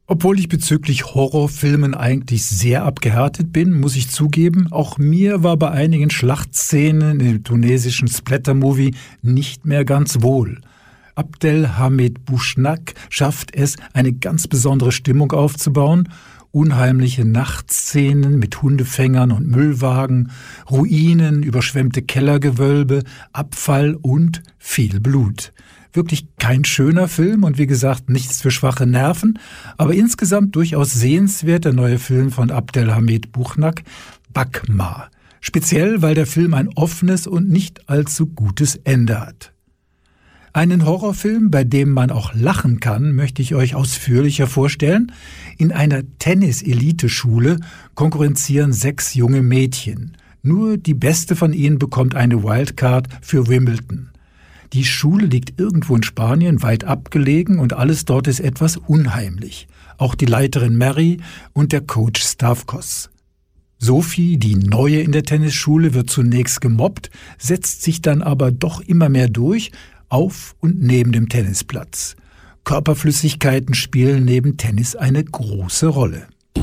Obwohl ich bezüglich Horrorfilmen eigentlich sehr abgehärtet bin, muss ich zugeben, auch mir war bei einigen Schlachtszenen im tunesischen Splatter-Movie nicht mehr ganz wohl. Abdelhamid Bouchnak schafft es, eine ganz besondere Stimmung aufzubauen. Unheimliche Nachtszenen mit Hundefängern und Müllwagen, Ruinen, überschwemmte Kellergewölbe, Abfall und viel Blut. Wirklich kein schöner Film und wie gesagt nichts für schwache Nerven, aber insgesamt durchaus sehenswert der neue Film von Abdelhamid Bouchnak, Bakma. Speziell, weil der Film ein offenes und nicht allzu gutes Ende hat. Einen Horrorfilm, bei dem man auch lachen kann, möchte ich euch ausführlicher vorstellen. In einer Tennis-Elite-Schule konkurrenzieren 6 junge Mädchen. Nur die beste von ihnen bekommt eine Wildcard für Wimbledon. Die Schule liegt irgendwo in Spanien, weit abgelegen, und alles dort ist etwas unheimlich. Auch die Leiterin Mary und der Coach Stavkos. Sophie, die Neue in der Tennisschule, wird zunächst gemobbt, setzt sich dann aber doch immer mehr durch, auf und neben dem Tennisplatz. Körperflüssigkeiten spielen neben Tennis eine große Rolle.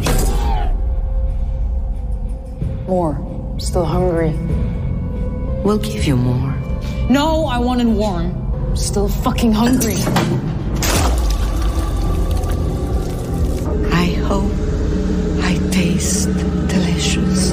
More. I'm still hungry. We'll give you more. No, I want it warm. I'm still fucking hungry. I hope I taste delicious.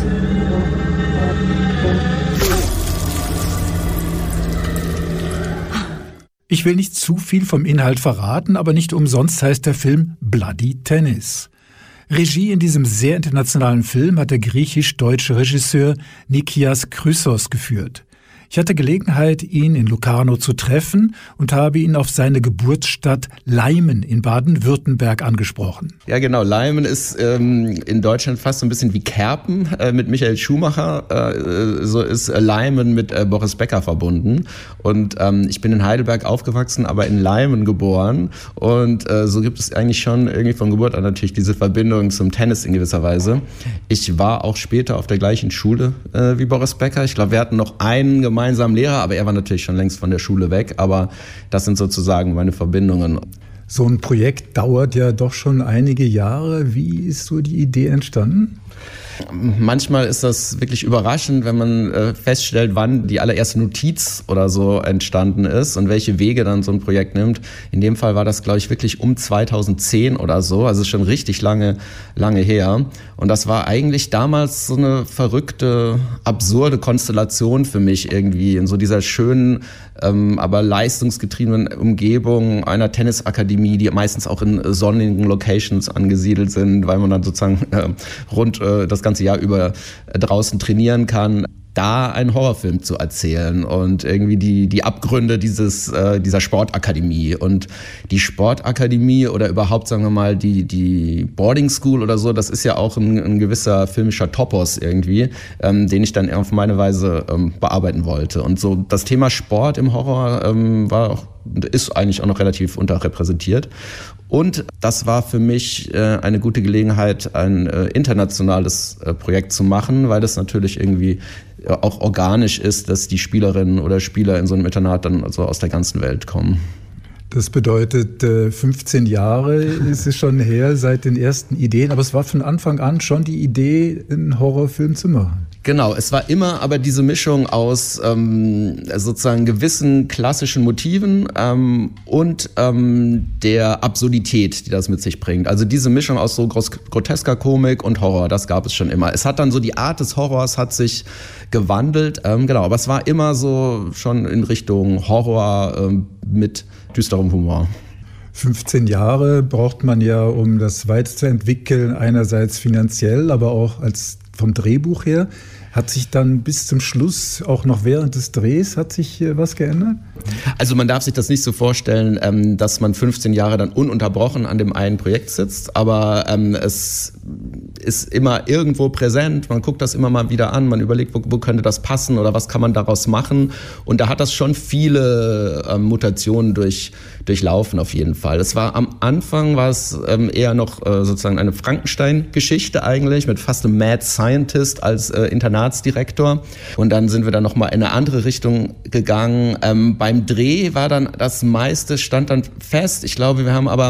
Ich will nicht zu viel vom Inhalt verraten, aber nicht umsonst heißt der Film Bloody Tennis. Regie in diesem sehr internationalen Film hat der griechisch-deutsche Regisseur Nikias Chrysos geführt. Ich hatte Gelegenheit, ihn in Locarno zu treffen und habe ihn auf seine Geburtsstadt Leimen in Baden-Württemberg angesprochen. Ja genau, Leimen ist in Deutschland fast so ein bisschen wie Kerpen mit Michael Schumacher. So ist Leimen mit Boris Becker verbunden. Und ich bin in Heidelberg aufgewachsen, aber in Leimen geboren. Und so gibt es eigentlich schon irgendwie von Geburt an natürlich diese Verbindung zum Tennis in gewisser Weise. Ich war auch später auf der gleichen Schule wie Boris Becker. Ich glaube, wir hatten noch einen gemeinsamen Lehrer, aber er war natürlich schon längst von der Schule weg. Aber das sind sozusagen meine Verbindungen. So ein Projekt dauert ja doch schon einige Jahre. Wie ist so die Idee entstanden? Manchmal ist das wirklich überraschend, wenn man feststellt, wann die allererste Notiz oder so entstanden ist und welche Wege dann so ein Projekt nimmt. In dem Fall war das, glaube ich, wirklich um 2010 oder so, also schon richtig lange her. Und das war eigentlich damals so eine verrückte, absurde Konstellation für mich irgendwie in so dieser schönen, aber leistungsgetriebenen Umgebung einer Tennisakademie, die meistens auch in sonnigen Locations angesiedelt sind, weil man dann sozusagen rund das ganze Jahr über draußen trainieren kann, da einen Horrorfilm zu erzählen und irgendwie die Abgründe dieser Sportakademie. Und die Sportakademie oder überhaupt, sagen wir mal, die Boarding School oder so, das ist ja auch ein gewisser filmischer Topos irgendwie, den ich dann auf meine Weise bearbeiten wollte. Und so das Thema Sport im Horror ist eigentlich auch noch relativ unterrepräsentiert. Und das war für mich eine gute Gelegenheit, ein internationales Projekt zu machen, weil das natürlich irgendwie auch organisch ist, dass die Spielerinnen oder Spieler in so einem Internat dann also aus der ganzen Welt kommen. Das bedeutet, 15 Jahre ist es schon her seit den ersten Ideen, aber es war von Anfang an schon die Idee, einen Horrorfilm zu machen. Genau, es war immer aber diese Mischung aus sozusagen gewissen klassischen Motiven und der Absurdität, die das mit sich bringt. Also diese Mischung aus so grotesker Komik und Horror, das gab es schon immer. Es hat dann so die Art des Horrors hat sich gewandelt, genau, aber es war immer so schon in Richtung Horror mit düsterem Humor. 15 Jahre braucht man ja, um das weiterzuentwickeln, einerseits finanziell, aber auch vom Drehbuch her. Hat sich dann bis zum Schluss, auch noch während des Drehs, hat sich was geändert? Also man darf sich das nicht so vorstellen, dass man 15 Jahre dann ununterbrochen an dem einen Projekt sitzt, aber es ist immer irgendwo präsent, man guckt das immer mal wieder an, man überlegt, wo könnte das passen oder was kann man daraus machen, und da hat das schon viele Mutationen durchlaufen auf jeden Fall. Es war am Anfang war es eher noch sozusagen eine Frankenstein-Geschichte eigentlich, mit fast einem Mad Scientist als Internatsdirektor, und dann sind wir dann nochmal in eine andere Richtung gegangen. Beim Dreh war dann das meiste stand dann fest. Ich glaube, wir haben aber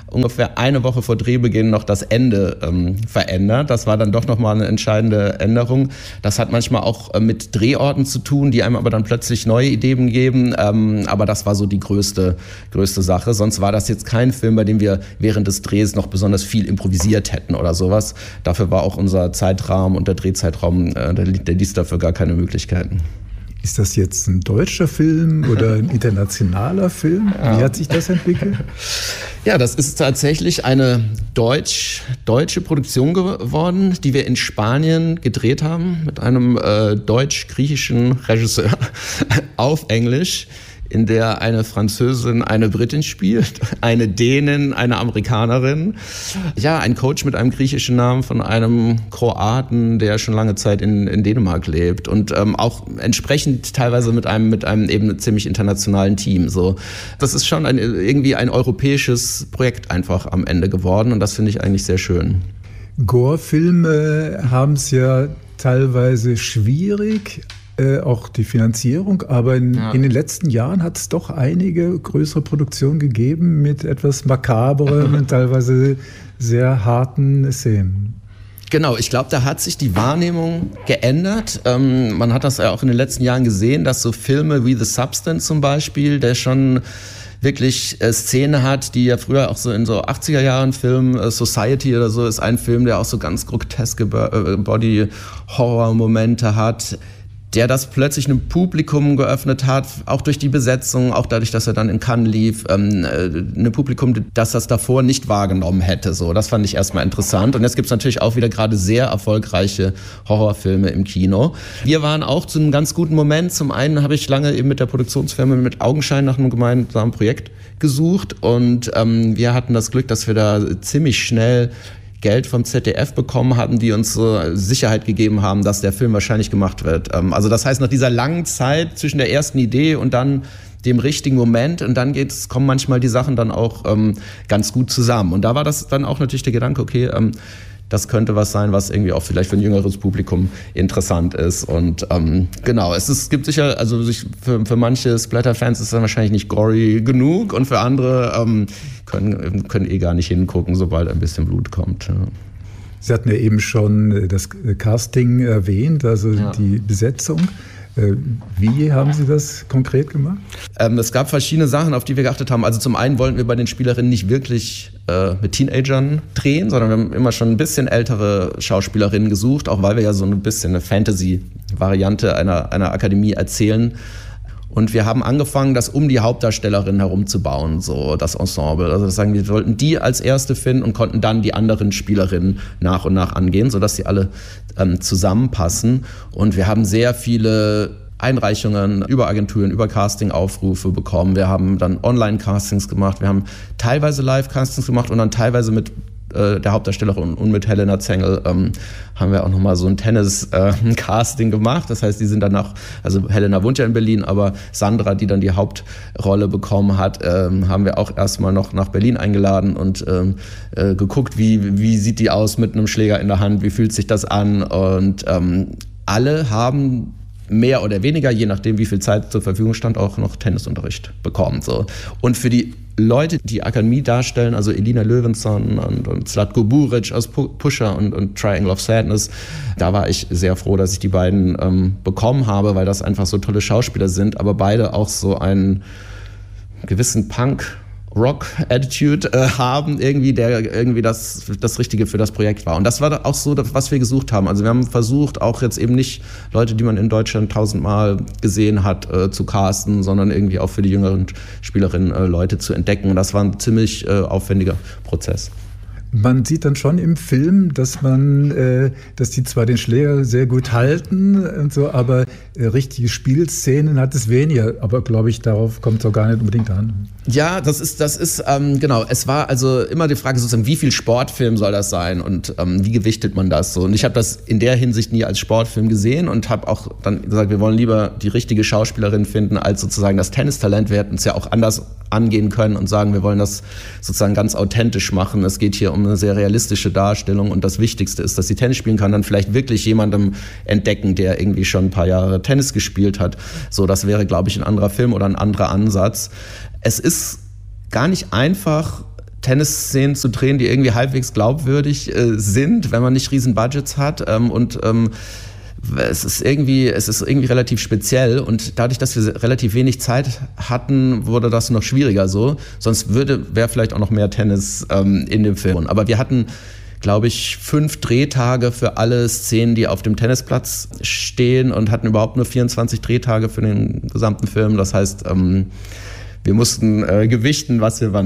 ungefähr eine Woche vor Drehbeginn noch das Ende verändert. Das war dann doch nochmal eine entscheidende Änderung. Das hat manchmal auch mit Drehorten zu tun, die einem aber dann plötzlich neue Ideen geben. Aber das war so die größte Sache. Sonst war das jetzt kein Film, bei dem wir während des Drehs noch besonders viel improvisiert hätten oder sowas. Dafür war auch unser Zeitrahmen und der Drehzeitraum, der ließ dafür gar keine Möglichkeiten. Ist das jetzt ein deutscher Film oder ein internationaler Film? Wie hat sich das entwickelt? Ja, das ist tatsächlich eine deutsche Produktion geworden, die wir in Spanien gedreht haben mit einem deutsch-griechischen Regisseur auf Englisch, in der eine Französin eine Britin spielt, eine Dänin, eine Amerikanerin. Ja, ein Coach mit einem griechischen Namen von einem Kroaten, der schon lange Zeit in Dänemark lebt und auch entsprechend teilweise mit einem eben ziemlich internationalen Team. So, das ist schon irgendwie ein europäisches Projekt einfach am Ende geworden und das finde ich eigentlich sehr schön. Gore-Filme haben es ja teilweise schwierig, auch die Finanzierung, aber in den letzten Jahren hat es doch einige größere Produktionen gegeben mit etwas makaberen und teilweise sehr harten Szenen. Genau, ich glaube, da hat sich die Wahrnehmung geändert. Man hat das ja auch in den letzten Jahren gesehen, dass so Filme wie The Substance zum Beispiel, der schon wirklich Szene hat, die ja früher auch so in so 80er-Jahren-Filmen, Society oder so, ist ein Film, der auch so ganz groteske Body-Horror-Momente hat, der das plötzlich einem Publikum geöffnet hat, auch durch die Besetzung, auch dadurch, dass er dann in Cannes lief, ein Publikum, das das davor nicht wahrgenommen hätte. So, das fand ich erstmal interessant. Und jetzt gibt es natürlich auch wieder gerade sehr erfolgreiche Horrorfilme im Kino. Wir waren auch zu einem ganz guten Moment. Zum einen habe ich lange eben mit der Produktionsfirma mit Augenschein nach einem gemeinsamen Projekt gesucht und wir hatten das Glück, dass wir da ziemlich schnell Geld vom ZDF bekommen hatten, die uns so Sicherheit gegeben haben, dass der Film wahrscheinlich gemacht wird. Also das heißt, nach dieser langen Zeit zwischen der ersten Idee und dann dem richtigen Moment und dann kommen manchmal die Sachen dann auch ganz gut zusammen. Und da war das dann auch natürlich der Gedanke, okay, das könnte was sein, was irgendwie auch vielleicht für ein jüngeres Publikum interessant ist. Und genau, es gibt sicher, also für manche Splatter-Fans ist es dann wahrscheinlich nicht gory genug und für andere können gar nicht hingucken, sobald ein bisschen Blut kommt. Ja. Sie hatten ja eben schon das Casting erwähnt, also die Besetzung. Wie haben Sie das konkret gemacht? Es gab verschiedene Sachen, auf die wir geachtet haben. Also zum einen wollten wir bei den Spielerinnen nicht wirklich mit Teenagern drehen, sondern wir haben immer schon ein bisschen ältere Schauspielerinnen gesucht, auch weil wir ja so ein bisschen eine Fantasy-Variante einer Akademie erzählen. Und wir haben angefangen, das um die Hauptdarstellerin herumzubauen, so das Ensemble. Also das sagen wir wollten die als erste finden und konnten dann die anderen Spielerinnen nach und nach angehen, sodass sie alle zusammenpassen. Und wir haben sehr viele Einreichungen über Agenturen, über Casting-Aufrufe bekommen. Wir haben dann Online-Castings gemacht. Wir haben teilweise Live-Castings gemacht und dann teilweise mit der Hauptdarstellerin und mit Helena Zengel haben wir auch nochmal so ein Tennis-Casting gemacht. Das heißt, die sind danach, also Helena wohnt ja in Berlin, aber Sandra, die dann die Hauptrolle bekommen hat, haben wir auch erstmal noch nach Berlin eingeladen und geguckt, wie sieht die aus mit einem Schläger in der Hand, wie fühlt sich das an und alle haben mehr oder weniger, je nachdem wie viel Zeit zur Verfügung stand, auch noch Tennisunterricht bekommen. So. Und für die Leute, die Akademie darstellen, also Elina Löwenzahn und Zlatko Buric aus Pusher und Triangle of Sadness, da war ich sehr froh, dass ich die beiden bekommen habe, weil das einfach so tolle Schauspieler sind, aber beide auch so einen gewissen Punk-Rock-Attitude haben, irgendwie, der irgendwie das Richtige für das Projekt war. Und das war auch so, was wir gesucht haben. Also wir haben versucht, auch jetzt eben nicht Leute, die man in Deutschland 1000-mal gesehen hat, zu casten, sondern irgendwie auch für die jüngeren Spielerinnen Leute zu entdecken. Und das war ein ziemlich aufwendiger Prozess. Man sieht dann schon im Film, dass die zwar den Schläger sehr gut halten und so, aber richtige Spielszenen hat es weniger. Aber glaube ich, darauf kommt es auch gar nicht unbedingt an. Ja, das ist genau. Es war also immer die Frage sozusagen, wie viel Sportfilm soll das sein und wie gewichtet man das so? Und ich habe das in der Hinsicht nie als Sportfilm gesehen und habe auch dann gesagt, wir wollen lieber die richtige Schauspielerin finden als sozusagen das Tennistalent. Wir hätten es ja auch anders angehen können und sagen, wir wollen das sozusagen ganz authentisch machen. Es geht hier um eine sehr realistische Darstellung und das Wichtigste ist, dass sie Tennis spielen kann, dann vielleicht wirklich jemandem entdecken, der irgendwie schon ein paar Jahre Tennis gespielt hat. So, das wäre, glaube ich, ein anderer Film oder ein anderer Ansatz. Es ist gar nicht einfach, Tennisszenen zu drehen, die irgendwie halbwegs glaubwürdig sind, wenn man nicht riesen Budgets hat es ist irgendwie relativ speziell und dadurch, dass wir relativ wenig Zeit hatten, wurde das noch schwieriger so. Sonst wäre vielleicht auch noch mehr Tennis in dem Film. Aber wir hatten, glaube ich, 5 Drehtage für alle Szenen, die auf dem Tennisplatz stehen und hatten überhaupt nur 24 Drehtage für den gesamten Film. Das heißt, wir mussten gewichten,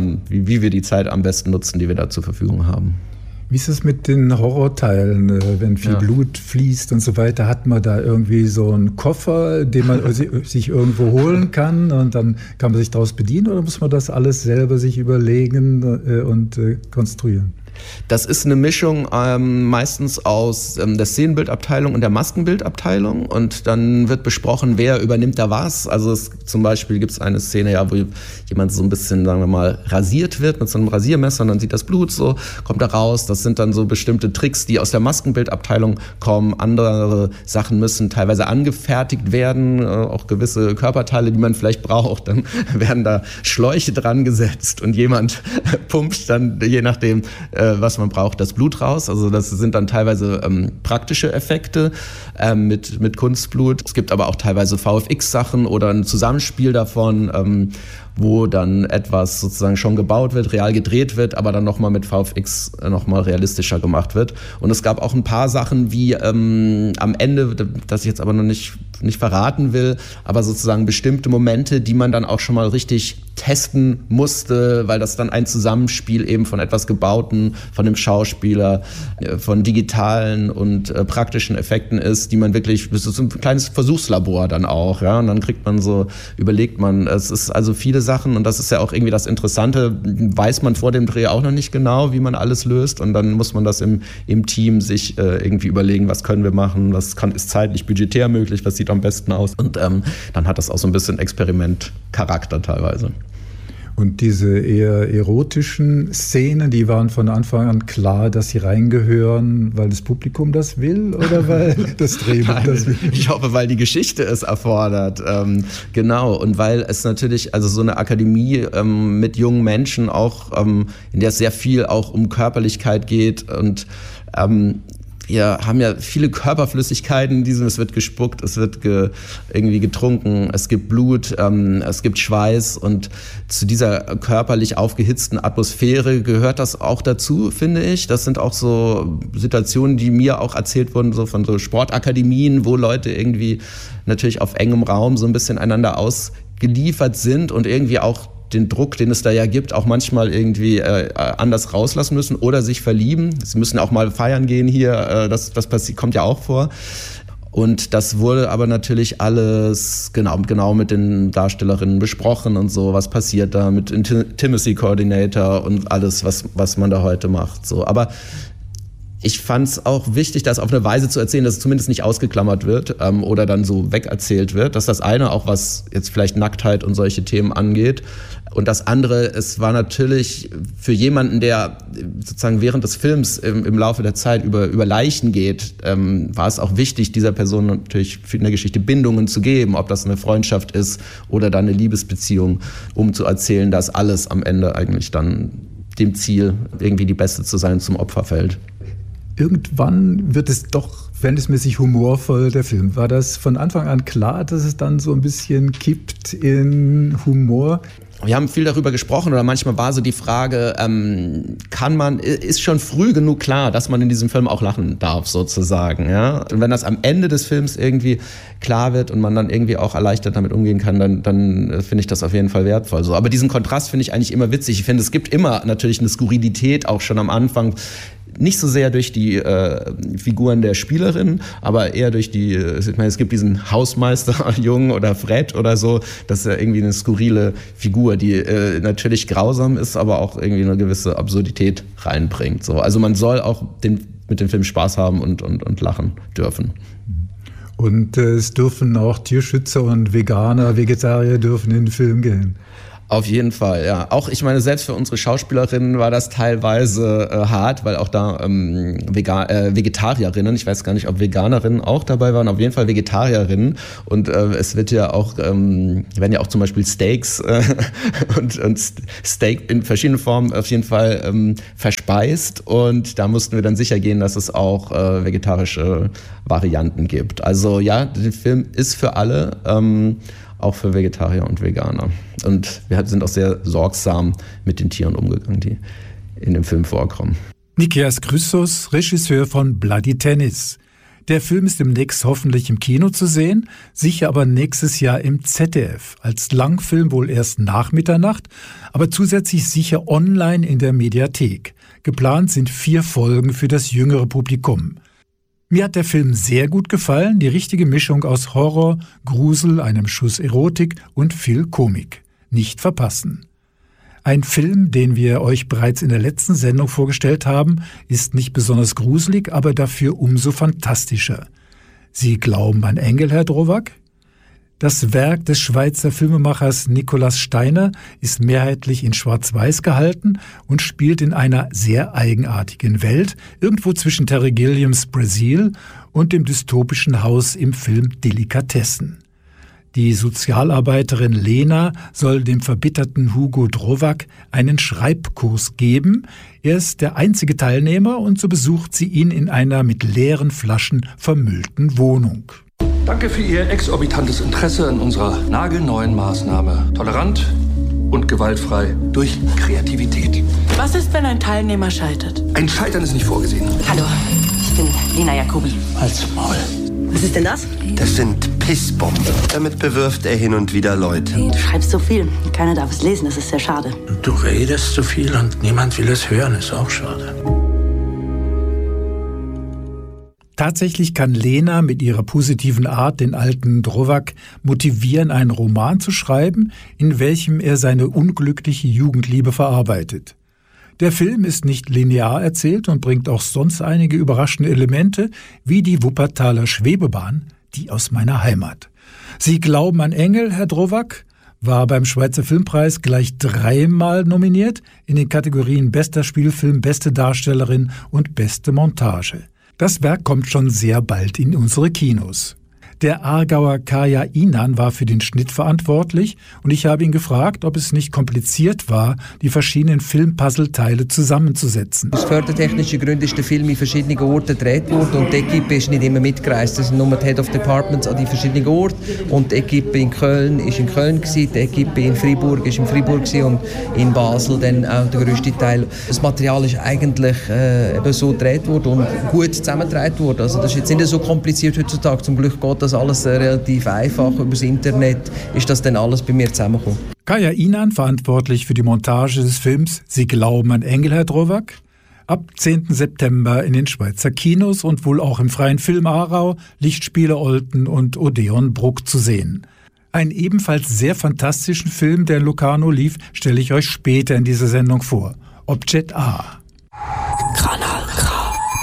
wie wir die Zeit am besten nutzen, die wir da zur Verfügung haben. Wie ist es mit den Horrorteilen, wenn viel Blut fließt und so weiter? Hat man da irgendwie so einen Koffer, den man sich irgendwo holen kann und dann kann man sich daraus bedienen oder muss man das alles selber sich überlegen und konstruieren? Das ist eine Mischung meistens aus der Szenenbildabteilung und der Maskenbildabteilung und dann wird besprochen, wer übernimmt da was. Also zum Beispiel gibt es eine Szene, wo jemand so ein bisschen, sagen wir mal, rasiert wird mit so einem Rasiermesser und dann sieht das Blut so, kommt da raus. Das sind dann so bestimmte Tricks, die aus der Maskenbildabteilung kommen. Andere Sachen müssen teilweise angefertigt werden, auch gewisse Körperteile, die man vielleicht braucht. Dann werden da Schläuche dran gesetzt und jemand pumpt dann, je nachdem, was man braucht, das Blut raus. Also das sind dann teilweise praktische Effekte mit Kunstblut. Es gibt aber auch teilweise VFX-Sachen oder ein Zusammenspiel davon, wo dann etwas sozusagen schon gebaut wird, real gedreht wird, aber dann nochmal mit VFX nochmal realistischer gemacht wird. Und es gab auch ein paar Sachen wie am Ende, das ich jetzt aber noch nicht verraten will, aber sozusagen bestimmte Momente, die man dann auch schon mal richtig testen musste, weil das dann ein Zusammenspiel eben von etwas Gebauten, von dem Schauspieler, von digitalen und praktischen Effekten ist, die man wirklich, das ist ein kleines Versuchslabor dann auch, ja, und dann überlegt man, es ist also viele Sachen und das ist ja auch irgendwie das Interessante, weiß man vor dem Dreh auch noch nicht genau, wie man alles löst und dann muss man das im Team sich irgendwie überlegen, was können wir machen, ist zeitlich, budgetär möglich, was sieht am besten aus und dann hat das auch so ein bisschen Experimentcharakter teilweise. Und diese eher erotischen Szenen, die waren von Anfang an klar, dass sie reingehören, weil das Publikum das will oder weil das Drehbuch das will? Ich hoffe, weil die Geschichte es erfordert. Genau, und weil es natürlich, also so eine Akademie mit jungen Menschen auch, in der es sehr viel auch um Körperlichkeit geht und wir haben ja viele Körperflüssigkeiten, es wird gespuckt, es wird irgendwie getrunken, es gibt Blut, es gibt Schweiß und zu dieser körperlich aufgehitzten Atmosphäre gehört das auch dazu, finde ich. Das sind auch so Situationen, die mir auch erzählt wurden, so von so Sportakademien, wo Leute irgendwie natürlich auf engem Raum so ein bisschen einander ausgeliefert sind und irgendwie auch den Druck, den es da ja gibt, auch manchmal irgendwie anders rauslassen müssen oder sich verlieben. Sie müssen auch mal feiern gehen hier, das kommt ja auch vor. Und das wurde aber natürlich alles genau mit den Darstellerinnen besprochen und so, was passiert da mit Intimacy Coordinator und alles, was man da heute macht. So. Aber ich fand es auch wichtig, das auf eine Weise zu erzählen, dass es zumindest nicht ausgeklammert wird oder dann so wegerzählt wird. Das ist das eine, auch was jetzt vielleicht Nacktheit und solche Themen angeht. Und das andere, es war natürlich für jemanden, der sozusagen während des Films im Laufe der Zeit über Leichen geht, war es auch wichtig, dieser Person natürlich in der Geschichte Bindungen zu geben, ob das eine Freundschaft ist oder dann eine Liebesbeziehung, um zu erzählen, dass alles am Ende eigentlich dann dem Ziel, irgendwie die Beste zu sein, zum Opfer fällt. Irgendwann wird es doch verhältnismäßig humorvoll, der Film. War das von Anfang an klar, dass es dann so ein bisschen kippt in Humor? Wir haben viel darüber gesprochen oder manchmal war so die Frage, ist schon früh genug klar, dass man in diesem Film auch lachen darf sozusagen, ja? Und wenn das am Ende des Films irgendwie klar wird und man dann irgendwie auch erleichtert damit umgehen kann, dann finde ich das auf jeden Fall wertvoll. So. Aber diesen Kontrast finde ich eigentlich immer witzig. Ich finde, es gibt immer natürlich eine Skurrilität, auch schon am Anfang. Nicht so sehr durch die Figuren der Spielerin, aber eher durch es gibt diesen Hausmeister, Jung oder Fred oder so, das ist ja irgendwie eine skurrile Figur, die natürlich grausam ist, aber auch irgendwie eine gewisse Absurdität reinbringt. So. Also man soll auch mit dem Film Spaß haben und lachen dürfen. Und es dürfen auch Tierschützer und Veganer, Vegetarier dürfen in den Film gehen. Auf jeden Fall, ja. Auch, ich meine, selbst für unsere Schauspielerinnen war das teilweise hart, weil auch da Vegetarierinnen, ich weiß gar nicht, ob Veganerinnen auch dabei waren, auf jeden Fall Vegetarierinnen. Und es wird ja auch, werden ja auch zum Beispiel Steaks und Steak in verschiedenen Formen auf jeden Fall verspeist. Und da mussten wir dann sicher gehen, dass es auch vegetarische Varianten gibt. Also ja, der Film ist für alle, auch für Vegetarier und Veganer. Und wir sind auch sehr sorgsam mit den Tieren umgegangen, die in dem Film vorkommen. Nikias Chrysos, Regisseur von Bloody Tennis. Der Film ist demnächst hoffentlich im Kino zu sehen, sicher aber nächstes Jahr im ZDF. Als Langfilm wohl erst nach Mitternacht, aber zusätzlich sicher online in der Mediathek. Geplant sind 4 Folgen für das jüngere Publikum. Mir hat der Film sehr gut gefallen, die richtige Mischung aus Horror, Grusel, einem Schuss Erotik und viel Komik. Nicht verpassen. Ein Film, den wir euch bereits in der letzten Sendung vorgestellt haben, ist nicht besonders gruselig, aber dafür umso fantastischer. Sie glauben an Engel, Herr Drowak? Das Werk des Schweizer Filmemachers Nicolas Steiner ist mehrheitlich in Schwarz-Weiß gehalten und spielt in einer sehr eigenartigen Welt, irgendwo zwischen Terry Gilliams Brasil und dem dystopischen Haus im Film Delikatessen. Die Sozialarbeiterin Lena soll dem verbitterten Hugo Drowak einen Schreibkurs geben. Er ist der einzige Teilnehmer und so besucht sie ihn in einer mit leeren Flaschen vermüllten Wohnung. Danke für Ihr exorbitantes Interesse an unserer nagelneuen Maßnahme. Tolerant und gewaltfrei durch Kreativität. Was ist, wenn ein Teilnehmer scheitert? Ein Scheitern ist nicht vorgesehen. Hallo, ich bin Lena Jacobi. Halt's Maul. Was ist denn das? Das sind Pissbomben. Damit bewirft er hin und wieder Leute. Du schreibst so viel. Keiner darf es lesen. Das ist sehr schade. Du redest so viel und niemand will es hören. Ist auch schade. Tatsächlich kann Lena mit ihrer positiven Art den alten Drowak motivieren, einen Roman zu schreiben, in welchem er seine unglückliche Jugendliebe verarbeitet. Der Film ist nicht linear erzählt und bringt auch sonst einige überraschende Elemente, wie die Wuppertaler Schwebebahn, die aus meiner Heimat. Sie glauben an Engel, Herr Drowak? War beim Schweizer Filmpreis gleich 3-mal nominiert in den Kategorien Bester Spielfilm, Beste Darstellerin und Beste Montage. Das Werk kommt schon sehr bald in unsere Kinos. Der Aargauer Kaya Inan war für den Schnitt verantwortlich und ich habe ihn gefragt, ob es nicht kompliziert war, die verschiedenen Filmpuzzleteile zusammenzusetzen. Aus fördertechnischen Gründen ist der Film in verschiedenen Orten gedreht worden und die Equipe ist nicht immer mitgereist. Es sind nur die Head of Departments an die verschiedenen Orten und die Equipe in Köln ist in Köln gewesen, die Equipe in Freiburg ist in Freiburg gewesen und in Basel dann auch der grösste Teil. Das Material ist eigentlich eben so gedreht worden und gut zusammengedreht worden. Also das ist jetzt nicht so kompliziert heutzutage. Zum Glück geht das alles relativ einfach. Über das Internet ist das dann alles bei mir zusammengekommen. Kaya Inan, verantwortlich für die Montage des Films Sie glauben an Engel, Herr Drowak? Ab 10. September in den Schweizer Kinos und wohl auch im Freien Film Aarau, Lichtspiele Olten und Odeon Bruck zu sehen. Einen ebenfalls sehr fantastischen Film, der in Locarno lief, stelle ich euch später in dieser Sendung vor. Object A. Kanal K.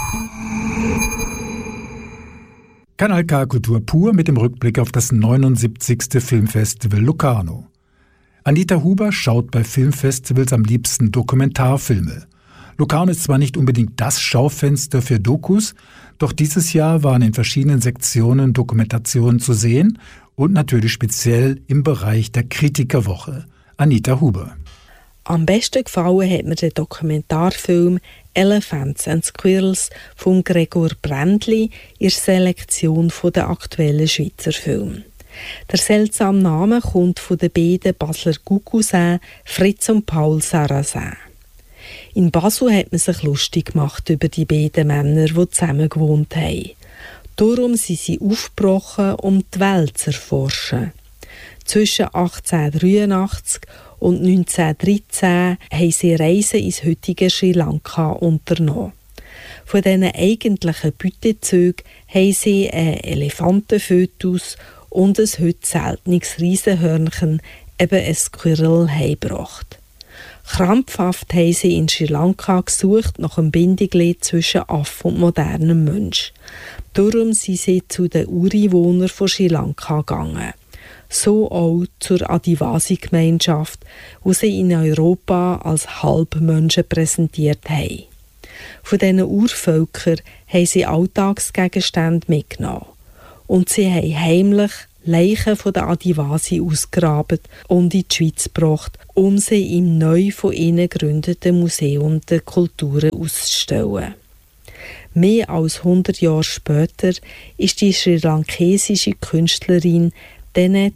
Kanal K Kultur pur mit dem Rückblick auf das 79. Filmfestival Locarno. Anita Huber schaut bei Filmfestivals am liebsten Dokumentarfilme. Locarno ist zwar nicht unbedingt das Schaufenster für Dokus, doch dieses Jahr waren in verschiedenen Sektionen Dokumentationen zu sehen und natürlich speziell im Bereich der Kritikerwoche. Anita Huber. Am besten gefallen hat mir der Dokumentarfilm «Elephants and Squirrels» von Gregor Brändli in der Selektion der aktuellen Schweizer Filme. Der seltsame Name kommt von den beiden Basler Gugusin, Fritz und Paul Sarrazin. In Basel hat man sich lustig gemacht über die beiden Männer, die zusammen gewohnt haben. Darum sind sie aufgebrochen, um die Welt zu erforschen. Zwischen 1883 und 1913 haben sie Reisen ins heutige Sri Lanka unternommen. Von diesen eigentlichen Beutezügen haben sie einen Elefantenfötus und ein heute seltenes Riesenhörnchen, eben ein Squirrel, heimgebracht. Krampfhaft haben sie in Sri Lanka gesucht nach einem Bindeglied zwischen Affen und modernem Mensch. Darum sind sie zu den Ureinwohnern von Sri Lanka gegangen. so auch zur Adivasi-Gemeinschaft, die sie in Europa als Halbmenschen präsentiert haben. Von diesen Urvölkern haben sie Alltagsgegenstände mitgenommen. Und sie haben heimlich Leichen von den Adivasi ausgegraben und in die Schweiz gebracht, um sie im neu von ihnen gegründeten Museum der Kulturen auszustellen. Mehr als 100 Jahre später ist die sri-lankesische Künstlerin Denet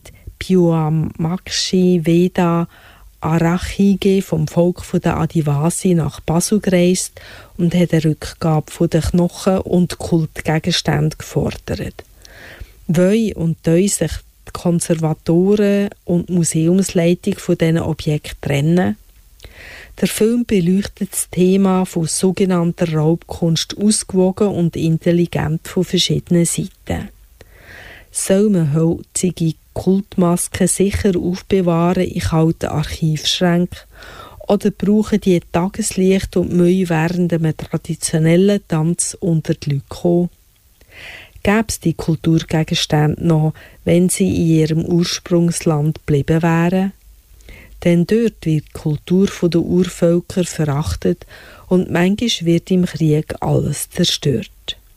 Pyoamakshi Veda Arachige vom Volk der Adivasi nach Basel gereist und hat eine Rückgabe der Knochen und Kultgegenstände gefordert. Wollen und wollen sich die Konservatoren und die Museumsleitung von diesen Objekten trennen? Der Film beleuchtet das Thema von sogenannter Raubkunst ausgewogen und intelligent von verschiedenen Seiten. Soll man heutige Kultmasken sicher aufbewahren in kalten Archivschränken oder brauchen die Tageslicht und Mühe während einem traditionellen Tanz unter die Leute kommen? Gäbe es die Kulturgegenstände noch, wenn sie in ihrem Ursprungsland geblieben wären? Denn dort wird die Kultur der Urvölker verachtet und manchmal wird im Krieg alles zerstört.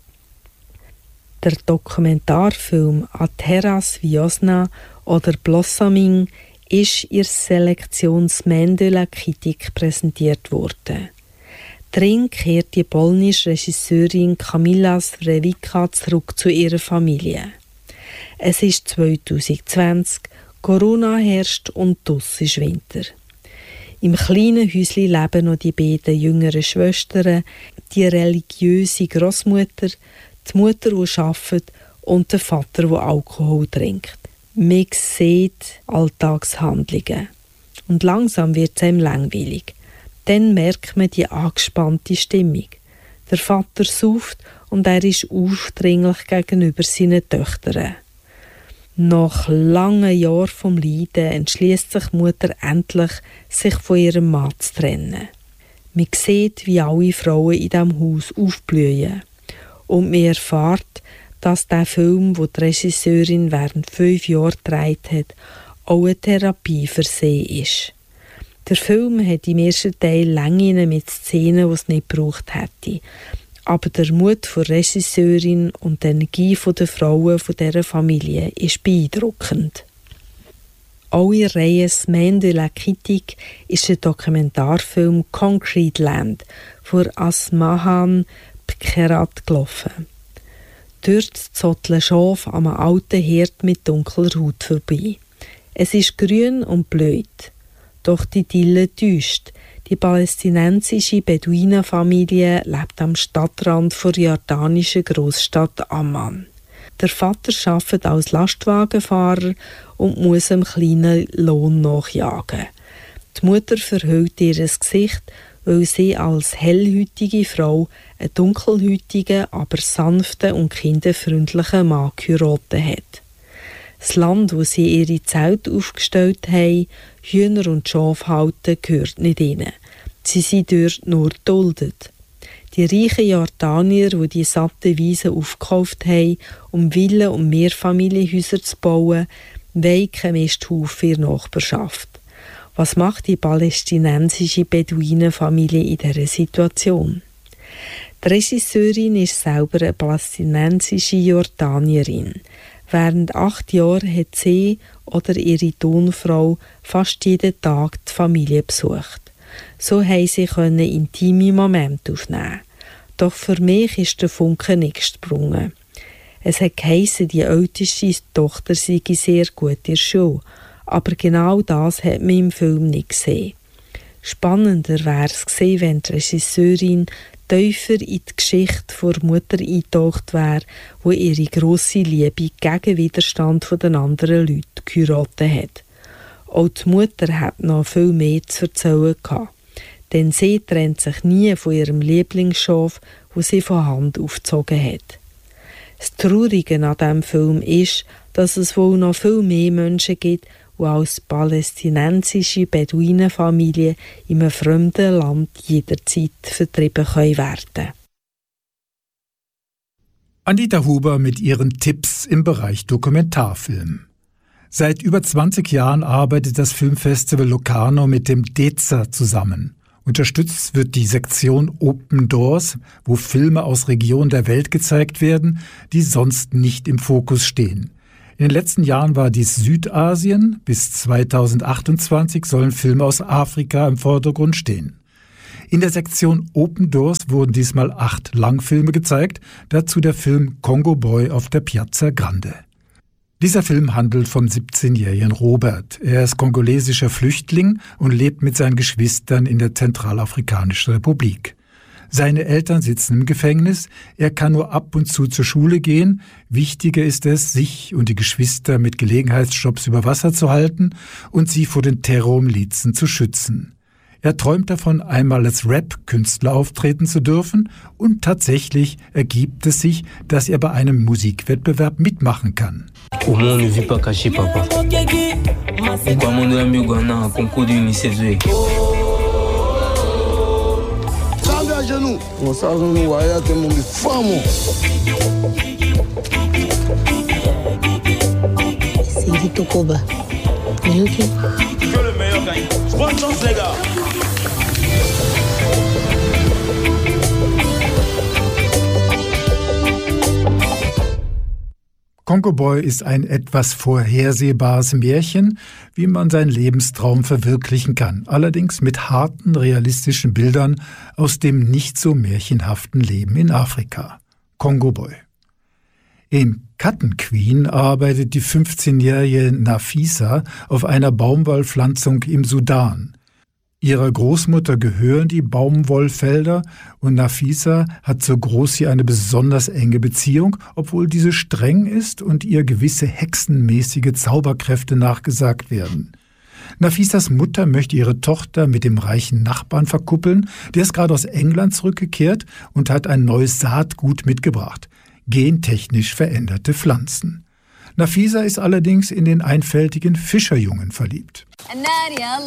Der Dokumentarfilm «A Terras Viosna» oder «Blossoming» ist in der Selektion Mandela Kritik präsentiert worden. Darin kehrt die polnische Regisseurin Kamila Srewicka zurück zu ihrer Familie. Es ist 2020, Corona herrscht und draussen ist Winter. Im kleinen Häuschen leben noch die beiden jüngeren Schwestern, die religiöse Großmutter, die Mutter, die arbeitet, und der Vater, der Alkohol trinkt. Man sieht Alltagshandlungen. Und langsam wird es einem langweilig. Dann merkt man die angespannte Stimmung. Der Vater sauft und er ist aufdringlich gegenüber seinen Töchtern. Nach langen Jahren vom Leiden entschließt sich die Mutter endlich, sich von ihrem Mann zu trennen. Man sieht, wie alle Frauen in diesem Haus aufblühen. Und man erfährt, dass der Film, den die Regisseurin während 5 Jahren gedreht hat, auch eine Therapie für sie ist. Der Film hat im ersten Teil Längen mit Szenen, die es nicht gebraucht hätte. Aber der Mut der Regisseurin und die Energie der Frauen dieser Familie ist beeindruckend. Auch in Reyes Mandela Kritik ist der Dokumentarfilm «Concrete Land» von Asmahan Pkerat gelaufen. Dort zotteln Schafe an einem alten Herd mit dunkler Haut vorbei. Es ist grün und blöd. Doch die Idylle täuscht. Die palästinensische Beduinenfamilie lebt am Stadtrand der jordanischen Großstadt Amman. Der Vater arbeitet als Lastwagenfahrer und muss einem kleinen Lohn nachjagen. Die Mutter verhüllt ihr Gesicht, weil sie als hellhäutige Frau einen dunkelhäutigen, aber sanften und kinderfreundlichen Mann geheiratet hat. Das Land, wo sie ihre Zelte aufgestellt haben, Hühner und Schafe halten, gehört nicht ihnen. Sie sind dort nur geduldet. Die reichen Jordanier, die satten Wiesen aufgekauft haben, um Villen und Mehrfamilienhäuser zu bauen, wollen keinen Misthaufen in der Nachbarschaft. Was macht die palästinensische Beduinenfamilie in dieser Situation? Die Regisseurin ist selber eine palästinensische Jordanierin. Während 8 Jahren hat sie oder ihre Tonfrau fast jeden Tag die Familie besucht. So konnten sie intime Momente aufnehmen. Doch für mich ist der Funke nicht gesprungen. Es hat geheissen, die älteste Tochter sei sehr gut in der Schule. Aber genau das hat man im Film nicht gesehen. Spannender wäre es gewesen, wenn die Regisseurin tiefer in die Geschichte der Mutter eingetaucht wäre, die ihre grosse Liebe gegen Widerstand den anderen Leuten geheiratet hat. Auch die Mutter hat noch viel mehr zu erzählen gehabt, denn sie trennt sich nie von ihrem Lieblingsschaf, das sie von Hand aufgezogen hat. Das Traurige an diesem Film ist, dass es wohl noch viel mehr Menschen gibt, die als palästinensische Beduinenfamilie in einem fremden Land jederzeit vertrieben werden können. Anita Huber mit ihren Tipps im Bereich Dokumentarfilm. Seit über 20 Jahren arbeitet das Filmfestival Locarno mit dem DEZA zusammen. Unterstützt wird die Sektion Open Doors, wo Filme aus Regionen der Welt gezeigt werden, die sonst nicht im Fokus stehen. In den letzten Jahren war dies Südasien, bis 2028 sollen Filme aus Afrika im Vordergrund stehen. In der Sektion Open Doors wurden diesmal 8 Langfilme gezeigt, dazu der Film Congo Boy auf der Piazza Grande. Dieser Film handelt vom 17-jährigen Robert. Er ist kongolesischer Flüchtling und lebt mit seinen Geschwistern in der Zentralafrikanischen Republik. Seine Eltern sitzen im Gefängnis, er kann nur ab und zu zur Schule gehen. Wichtiger ist es, sich und die Geschwister mit Gelegenheitsjobs über Wasser zu halten und sie vor den Terrormilizen zu schützen. Er träumt davon, einmal als Rap-Künstler auftreten zu dürfen und tatsächlich ergibt es sich, dass er bei einem Musikwettbewerb mitmachen kann. Au moins on ne vit pas caché, papa. Pourquoi mon ami Ghana a concours d'UNICEF? Engage-nous. On s'en nous voyait que mon femme. C'est Vito Koba. Que le meilleur gagne. Bonne chance les gars. Congo Boy ist ein etwas vorhersehbares Märchen, wie man seinen Lebenstraum verwirklichen kann, allerdings mit harten, realistischen Bildern aus dem nicht so märchenhaften Leben in Afrika. Congo Boy. In Cotton Queen arbeitet die 15-jährige Nafisa auf einer Baumwollpflanzung im Sudan. Ihrer Großmutter gehören die Baumwollfelder und Nafisa hat zur Großi eine besonders enge Beziehung, obwohl diese streng ist und ihr gewisse hexenmäßige Zauberkräfte nachgesagt werden. Nafisas Mutter möchte ihre Tochter mit dem reichen Nachbarn verkuppeln, der ist gerade aus England zurückgekehrt und hat ein neues Saatgut mitgebracht, gentechnisch veränderte Pflanzen. Nafisa ist allerdings in den einfältigen Fischerjungen verliebt.